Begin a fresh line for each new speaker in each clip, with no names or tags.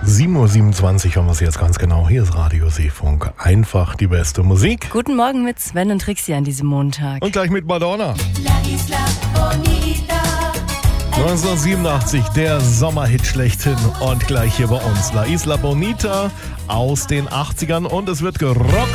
7.27 Uhr haben wir es jetzt ganz genau. Hier ist Radio Seefunk. Einfach die beste Musik.
Guten Morgen mit Sven und Trixie an diesem Montag.
Und gleich mit Madonna. 1987, der Sommerhit schlechthin. Und gleich hier bei uns. La Isla Bonita aus den 80ern. Und es wird gerockt.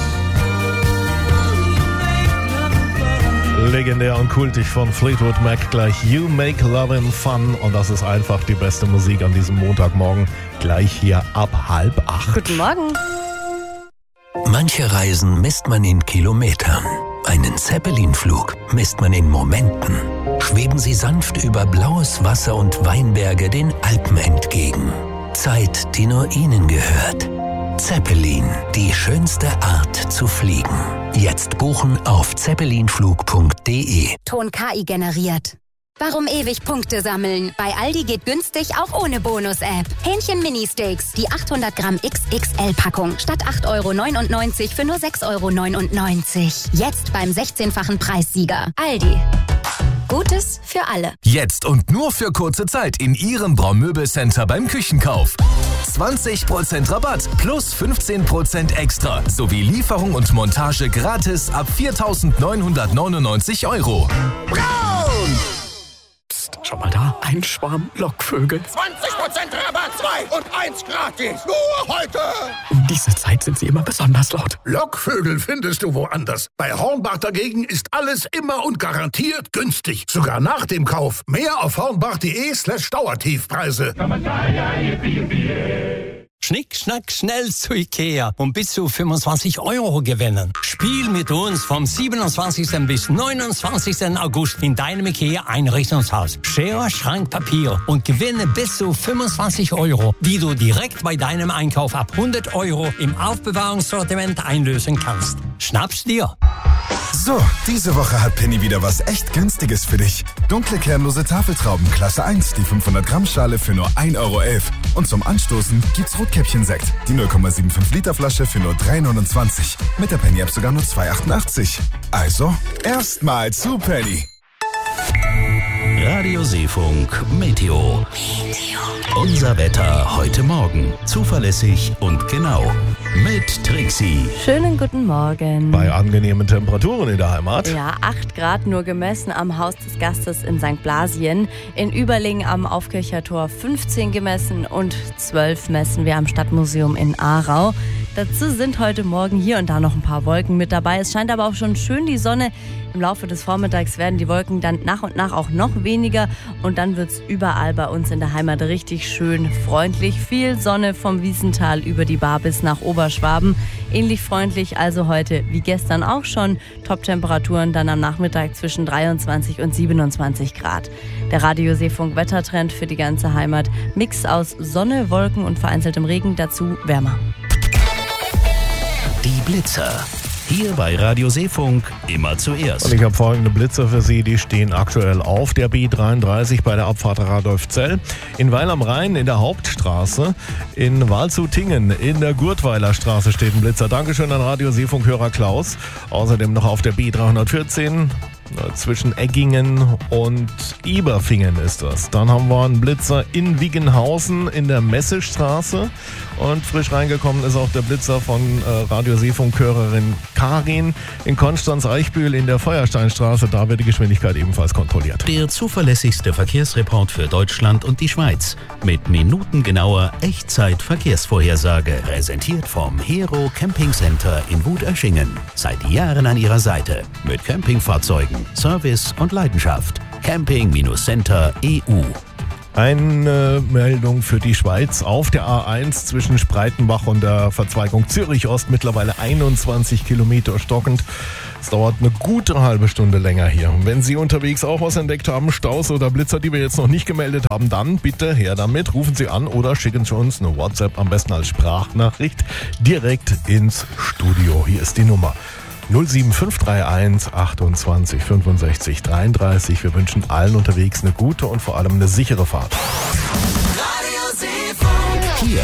Legendär und kultig von Fleetwood Mac, gleich You Make Lovin' Fun. Und das ist einfach die beste Musik an diesem Montagmorgen. Gleich hier ab 7:30.
Guten Morgen.
Manche Reisen misst man in Kilometern. Einen Zeppelin-Flug misst man in Momenten. Schweben Sie sanft über blaues Wasser und Weinberge den Alpen entgegen. Zeit, die nur Ihnen gehört. Zeppelin, die schönste Art zu fliegen. Jetzt buchen auf zeppelinflug.de.
Ton KI generiert. Warum ewig Punkte sammeln? Bei Aldi geht günstig auch ohne Bonus-App. Hähnchen-Mini-Steaks, die 800 Gramm XXL-Packung. Statt 8,99 € für nur 6,99 €. Jetzt beim 16-fachen Preissieger. Aldi. Gutes für alle.
Jetzt und nur für kurze Zeit in Ihrem Braumöbelcenter beim Küchenkauf. 20% Rabatt plus 15% extra sowie Lieferung und Montage gratis ab 4.999 €.
Braun! Psst, schau mal da, ein Schwarm Lockvögel.
20% Rabatt, 2 und 1 gratis. Nur heute.
Um diese Zeit sind sie immer besonders laut.
Lockvögel findest du woanders. Bei Hornbach dagegen ist alles immer und garantiert günstig. Sogar nach dem Kauf. Mehr auf hornbach.de/Dauertiefpreise.
Schnick, schnack, schnell zu Ikea und bis zu 25 € gewinnen. Spiel mit uns vom 27. bis 29. August in deinem Ikea-Einrichtungshaus. Schere, Schrank, Papier und gewinne bis zu 25 €, die du direkt bei deinem Einkauf ab 100 € im Aufbewahrungssortiment einlösen kannst. Schnapp's dir!
So, diese Woche hat Penny wieder was echt Günstiges für dich. Dunkle, kernlose Tafeltrauben, Klasse 1, die 500-Gramm-Schale für nur 1,11 €. Und zum Anstoßen gibt's Rotkäppchen-Sekt, die 0,75-Liter-Flasche für nur 3,29 €. Mit der Penny-App sogar nur 2,88 €. Also, erstmal zu Penny.
Radio Seefunk Meteo. Unser Wetter heute Morgen. Zuverlässig und genau. Mit Trixie.
Schönen guten Morgen.
Bei angenehmen Temperaturen in der Heimat.
Ja, 8 Grad nur gemessen am Haus des Gastes in St. Blasien. In Überlingen am Aufkirchertor 15 gemessen und 12 messen wir am Stadtmuseum in Aarau. Dazu sind heute Morgen hier und da noch ein paar Wolken mit dabei. Es scheint aber auch schon schön die Sonne. Im Laufe des Vormittags werden die Wolken dann nach und nach auch noch weniger. Und dann wird es überall bei uns in der Heimat richtig schön freundlich. Viel Sonne vom Wiesental über die Bar bis nach Oberschwaben. Ähnlich freundlich also heute wie gestern auch schon. Top-Temperaturen dann am Nachmittag zwischen 23 und 27 Grad. Der Radio Seefunk Wettertrend für die ganze Heimat. Mix aus Sonne, Wolken und vereinzeltem Regen, dazu wärmer.
Die Blitzer. Hier bei Radio Seefunk immer zuerst.
Und ich habe folgende Blitzer für Sie, die stehen aktuell auf der B33 bei der Abfahrt Radolfzell, in Weil am Rhein in der Hauptstraße, in Walzutingen in der Gurtweiler Straße steht ein Blitzer. Dankeschön an Radio Seefunk-Hörer Klaus. Außerdem noch auf der B314 zwischen Eggingen und Eberfingen ist das. Dann haben wir einen Blitzer in Wiegenhausen in der Messestraße und frisch reingekommen ist auch der Blitzer von Radio Seefunk-Hörerin Karin in Konstanz-Eichbühl in der Feuersteinstraße. Da wird die Geschwindigkeit ebenfalls kontrolliert.
Der zuverlässigste Verkehrsreport für Deutschland und die Schweiz. Mit minutengenauer Echtzeit-Verkehrsvorhersage. Präsentiert vom Hero Camping Center in Wut-Öschingen. Seit Jahren an Ihrer Seite. Mit Campingfahrzeugen, Service und Leidenschaft. Camping-Center EU.
Eine Meldung für die Schweiz auf der A1 zwischen Spreitenbach und der Verzweigung Zürich-Ost, mittlerweile 21 Kilometer stockend. Es dauert eine gute halbe Stunde länger hier. Wenn Sie unterwegs auch was entdeckt haben, Staus oder Blitzer, die wir jetzt noch nicht gemeldet haben, dann bitte her damit. Rufen Sie an oder schicken Sie uns eine WhatsApp, am besten als Sprachnachricht, direkt ins Studio. Hier ist die Nummer 07531 28 65 33. Wir wünschen allen unterwegs eine gute und vor allem eine sichere Fahrt.
Hier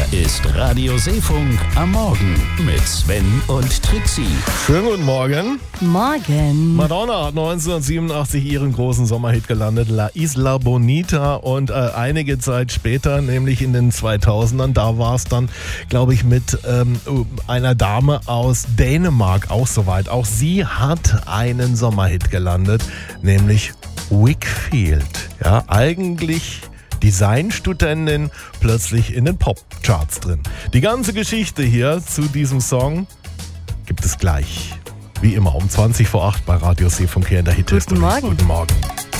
Hier ist Radio Seefunk am Morgen mit Sven und Trixie.
Schönen guten Morgen.
Morgen.
Madonna hat 1987 ihren großen Sommerhit gelandet, La Isla Bonita. Und einige Zeit später, nämlich in den 2000ern, da war es dann, glaube ich, mit einer Dame aus Dänemark auch soweit. Auch sie hat einen Sommerhit gelandet, nämlich Wakefield. Ja, eigentlich Designstudentin, plötzlich in den Pop-Charts drin. Die ganze Geschichte hier zu diesem Song gibt es gleich. Wie immer um 20 vor 8 bei Radio Seefunk hier in der Hit-History.
Guten Morgen.
Guten Morgen.